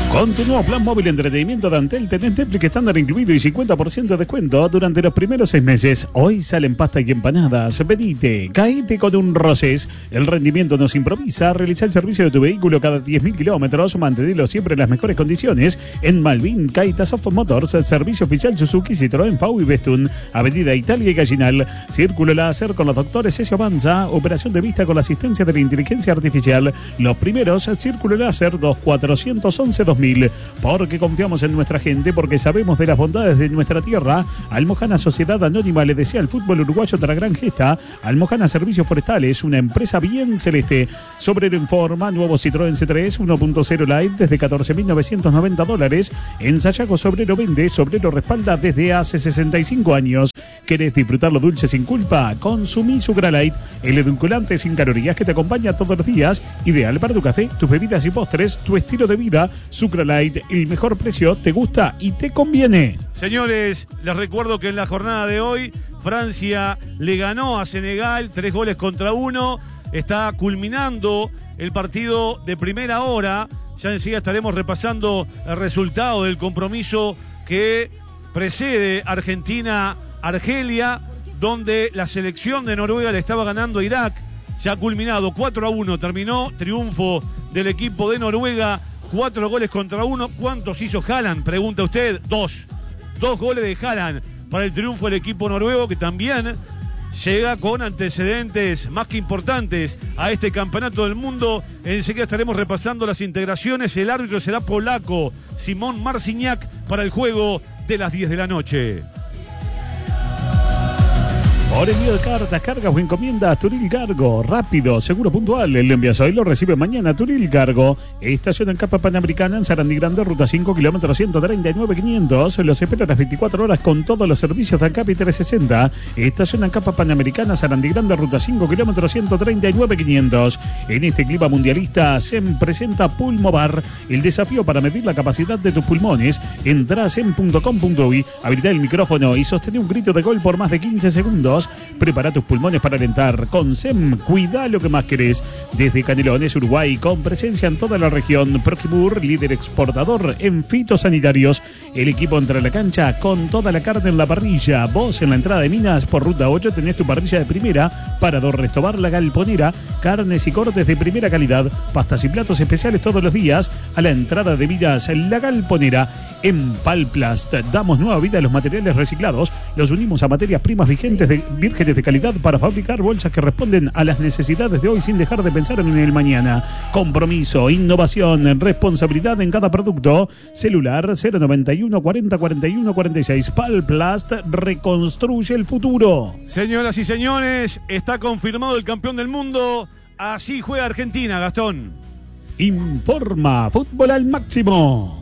Con tu nuevo plan móvil de entretenimiento de Antel tenés Netflix estándar incluido y 50% de descuento durante los primeros 6 meses. Hoy salen pasta y empanadas. Venite, caíte con un Rosés. El rendimiento nos improvisa. Realiza el servicio de tu vehículo cada 10.000 kilómetros. Mantenerlo siempre en las mejores condiciones. En Malvin, Kaitas of Motors, servicio oficial Suzuki, Citroën, FAU y Bestun. Avenida Italia y Gallinal. Círculo láser con los doctores Ezio Manza. Operación de vista con la asistencia de la inteligencia artificial. Los primeros, Círculo láser 2411-2000. Porque confiamos en nuestra gente, porque sabemos de las bondades de nuestra tierra. Almojana Sociedad Anónima le desea al fútbol uruguayo otra gran gesta. Almojana Servicios Forestales, una empresa bien celeste. Sobrero informa, nuevo Citroën C3 1.0 Light desde $14.990. En Sayago Sobrero vende, Sobrero respalda desde hace 65 años. ¿Querés disfrutar lo dulce sin culpa? Consumí Sucralite, el edulcorante sin calorías que te acompaña todos los días. Ideal para tu café, tus bebidas y postres, tu estilo de vida. Sucralite, el mejor precio, te gusta y te conviene. Señores, les recuerdo que en la jornada de hoy Francia le ganó a Senegal 3-1. Está culminando el partido de primera hora. Ya enseguida estaremos repasando el resultado del compromiso que precede Argentina-Argelia, donde la selección de Noruega le estaba ganando a Irak. Ya ha culminado 4-1, terminó triunfo del equipo de Noruega. 4 goles contra 1. ¿Cuántos hizo Haaland? Pregunta usted. 2 goles de Haaland para el triunfo del equipo noruego, que también llega con antecedentes más que importantes a este campeonato del mundo. Enseguida estaremos repasando las integraciones. El árbitro será polaco, Simón Marciniak, para el juego de las 10 de la noche. Por envío de cartas, cargas o encomiendas, Turil Cargo. Rápido, seguro, puntual. Lo envías hoy, lo recibe mañana. Turil Cargo. Estación en Capa Panamericana, en Sarandí Grande, ruta 5, kilómetro 139.500. Los espero a las 24 horas con todos los servicios de ANCAP y 360. Estación en Capa Panamericana, Sarandí Grande, ruta 5, kilómetro 139.500. En este clima mundialista, SEM presenta Pulmobar, el desafío para medir la capacidad de tus pulmones. Entrá a sem.com.uy, habilita el micrófono y sostén un grito de gol por más de 15 segundos. Prepara tus pulmones para alentar. Con SEM, cuida lo que más querés. Desde Canelones, Uruguay, con presencia en toda la región. Proquimur, líder exportador en fitosanitarios. El equipo entra a la cancha con toda la carne en la parrilla. Vos en la entrada de Minas por ruta 8 tenés tu parrilla de primera. Parador Restobar, La Galponera. Carnes y cortes de primera calidad. Pastas y platos especiales todos los días. A la entrada de Minas, La Galponera. En Palplast damos nueva vida a los materiales reciclados. Los unimos a materias primas vírgenes de calidad para fabricar bolsas que responden a las necesidades de hoy sin dejar de pensar en el mañana. Compromiso, innovación, responsabilidad en cada producto. Celular 091 40 41 46. Palplast reconstruye el futuro. Señoras y señores, está confirmado el campeón del mundo. Así juega Argentina, Gastón. Informa Fútbol al Máximo.